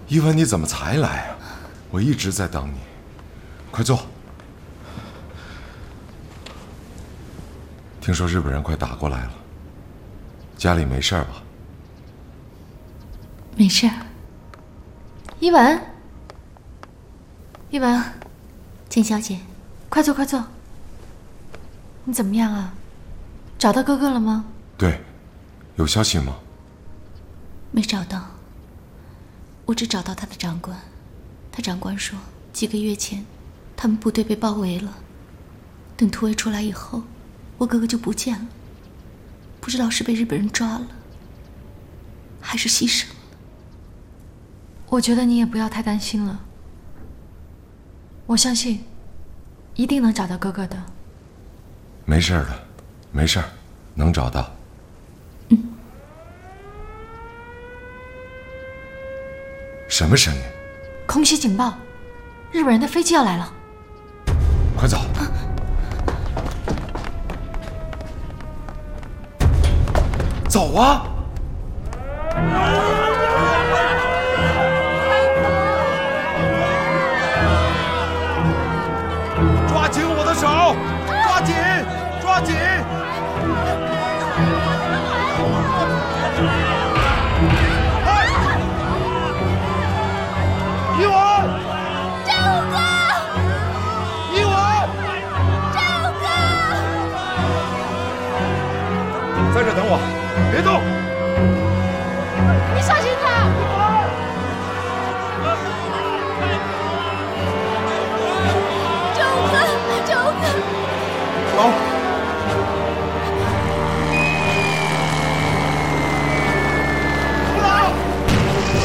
一文，你怎么才来啊？我一直在等你，快坐。听说日本人快打过来了，家里没事吧？ 没事。一文，一文，简小姐，快坐快坐。你怎么样啊？找到哥哥了吗？ 对，有消息吗？ 没找到，我只找到他的长官。他长官说，几个月前，他们部队被包围了。等突围出来以后，我哥哥就不见了，不知道是被日本人抓了，还是牺牲了。我觉得你也不要太担心了，我相信，一定能找到哥哥的。 没事的，没事，能找到。什么声音？ 空袭警报，日本人的飞机要来了。 快走！走啊！